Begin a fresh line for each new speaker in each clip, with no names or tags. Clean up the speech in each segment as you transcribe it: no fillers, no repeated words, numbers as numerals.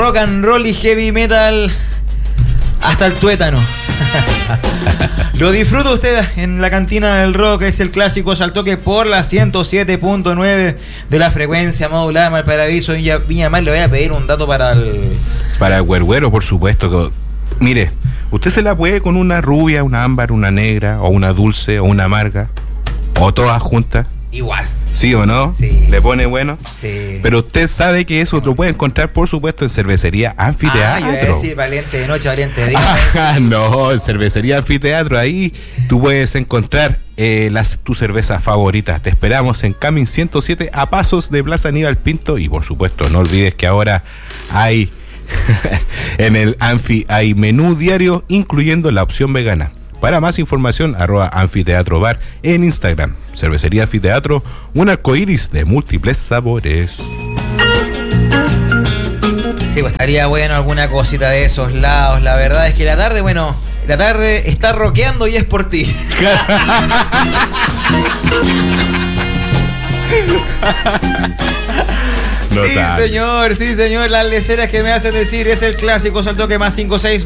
rock and roll y heavy metal hasta el tuétano. Lo disfruta usted en la cantina del rock. Es el clásico al toque por la 107.9 de la frecuencia modulada Valparaíso Viña Mar. Le voy a pedir un dato para el
güerguero, por supuesto. Que, mire, usted se la puede con una rubia, una ámbar, una negra, o una dulce, o una amarga, o todas juntas.
Igual.
¿Sí o no?
Sí.
¿Le pone bueno?
Sí.
Pero usted sabe que eso lo puede encontrar, por supuesto, en Cervecería Anfiteatro.
Yo iba a decir valiente de noche, valiente de día.
No, en Cervecería Anfiteatro. Ahí tú puedes encontrar tu cerveza favorita. Te esperamos en Camin 107, a pasos de Plaza Aníbal Pinto. Y por supuesto, no olvides que ahora hay en el Anfi hay menú diario, incluyendo la opción vegana. Para más información, @Anfiteatro Bar en Instagram. Cervecería Anfiteatro, un arcoíris de múltiples sabores.
Sí, pues estaría bueno alguna cosita de esos lados. La verdad es que la tarde está rockeando y es por ti. Sí, señor, las leceras que me hacen decir es el clásico al toque más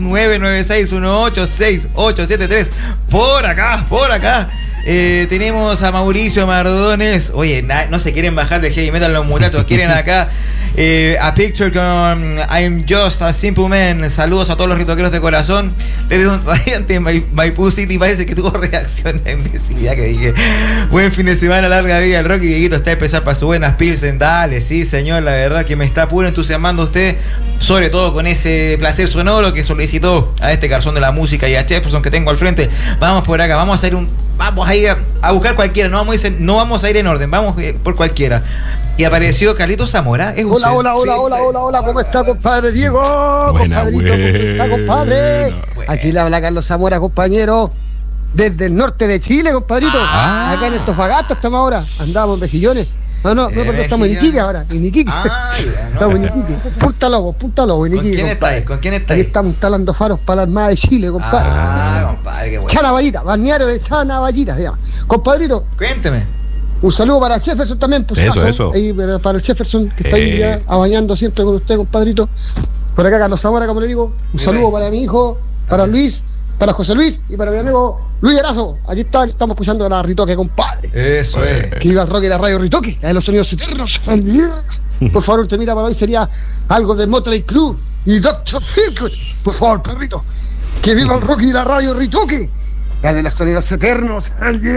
56996186873. Por acá. Tenemos a Mauricio Mardones. Oye, no se quieren bajar de heavy metal los muchachos, quieren acá a picture con I'm Just a Simple Man. Saludos a todos los ritoqueros de corazón. Desde un radiante Maipú City. Parece que tuvo reacción a imbecilidad que dije. Buen fin de semana, larga vida el rock. Y Dieguito está a empezar para sus buenas pilsen. Dale, sí señor, la verdad que me está puro entusiasmando usted, sobre todo con ese placer sonoro que solicitó a este garzón de la música y a Jefferson que tengo al frente. Vamos por acá, vamos a ir a buscar cualquiera, no vamos a ir en orden, vamos por cualquiera. Y apareció Carlitos Zamora.
Hola, ¿cómo está, compadre Diego?
Buena,
¿Cómo está, compadre?
Buena.
Aquí le habla Carlos Zamora, compañero, desde el norte de Chile, compadrito. Acá en Antofagasta estamos ahora, andamos en Mejillones. No, perdón, estamos en Iquique ahora, en Iquique. Estamos en Iquique. Punta Lobo, en Iquique.
¿Con quién estáis?
Aquí estamos instalando faros para la Armada de Chile, compadre.
Compadre, qué bueno.
Chanavallita, balneario de Chanavallita se llama. Compadrito,
Cuénteme.
un saludo para Jefferson también, pues.
Eso.
Ahí, para el Jefferson, que está ahí ya bañando siempre con usted, compadrito. Por acá, Carlos Zamora, como le digo. Un saludo para mi hijo, para Luis, para José Luis y para mi amigo Luis Erazo. Aquí estamos escuchando la Ritoque, compadre.
Eso es.
Que iba el rock y la radio Ritoque, de los sonidos eternos. Por favor, te mira para hoy sería algo de Motley Crue y Dr. Feelgood. Por favor, perrito. Que viva el rock y la radio Ritoque. La de los sonidos eternos.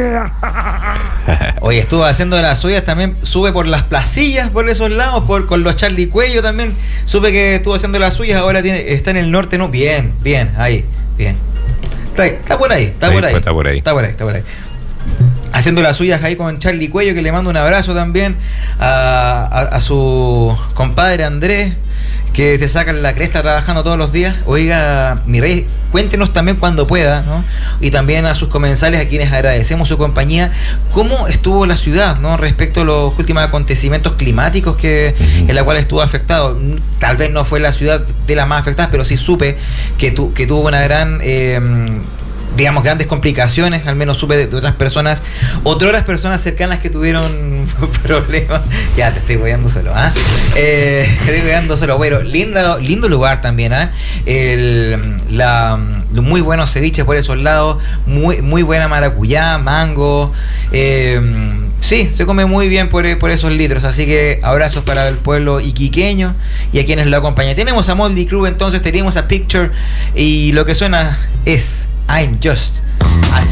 Oye, estuvo haciendo de las suyas también. Sube por las placillas, por esos lados, con los Charlie Cuello también. Supe que estuvo haciendo las suyas. Ahora está en el norte, ¿no? Bien, ahí, bien. Está por ahí. Haciendo las suyas ahí con Charlie Cuello, que le mando un abrazo también a su compadre Andrés, que se saca la cresta trabajando todos los días. Oiga, mi rey, cuéntenos también cuando pueda, ¿no? Y también a sus comensales, a quienes agradecemos su compañía. ¿Cómo estuvo la ciudad, ¿no? Respecto a los últimos acontecimientos climáticos en la cual estuvo afectado? Tal vez no fue la ciudad de las más afectadas, pero sí supe que tuvo una gran... grandes complicaciones, al menos supe de otras personas cercanas que tuvieron problemas. Ya te estoy guiando solo, Bueno, lindo lugar también, muy buenos ceviches por esos lados, muy buena maracuyá, mango. Sí, se come muy bien por esos litros, así que abrazos para el pueblo iquiqueño y a quienes lo acompañan. Tenemos a Motley Crue, entonces tenemos a Picture, y lo que suena es I'm Just a